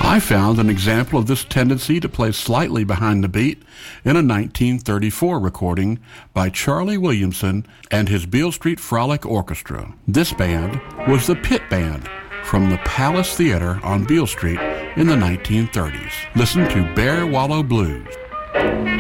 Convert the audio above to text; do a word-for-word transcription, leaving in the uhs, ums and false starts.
I found an example of this tendency to play slightly behind the beat in a nineteen thirty-four recording by Charlie Williamson and his Beale Street Frolic Orchestra. This band was the Pit Band from the Palace Theater on Beale Street in the nineteen thirties. Listen to Bear Wallow Blues.